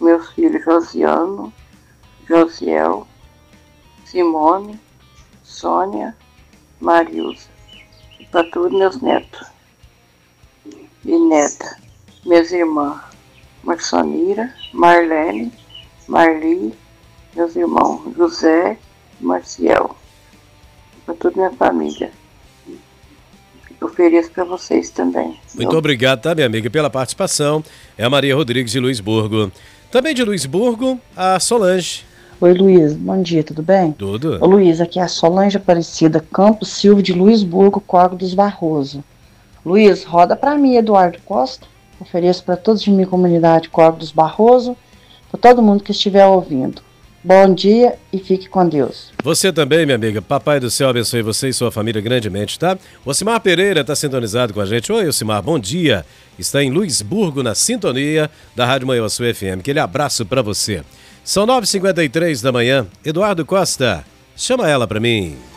meus filhos Josiano, Josiel, Simone, Sônia, Marilza. E para todos meus netos e neta. Minhas irmãs Marçonira, Marlene, Marli, meus irmãos José e Marciel. Para toda minha família. Eu ofereço para vocês também. Muito obrigado, tá, minha amiga, pela participação. É a Maria Rodrigues de Luisburgo. Também de Luisburgo, a Solange. Oi, Luiz, bom dia, tudo bem? Tudo. Ô, Luiz, aqui é a Solange Aparecida Campos Silva de Luisburgo, Córrego dos Barroso. Luiz, roda para mim, Eduardo Costa. Ofereço para todos de minha comunidade Córrego dos Barroso, para todo mundo que estiver ouvindo. Bom dia e fique com Deus. Você também, minha amiga. Papai do céu abençoe você e sua família grandemente, tá? O Ocimar Pereira está sintonizado com a gente. Oi, Ocimar, bom dia. Está em Luisburgo, na sintonia da Rádio Manhuaçu FM. Aquele abraço para você. São 9h53 da manhã. Eduardo Costa, chama ela para mim.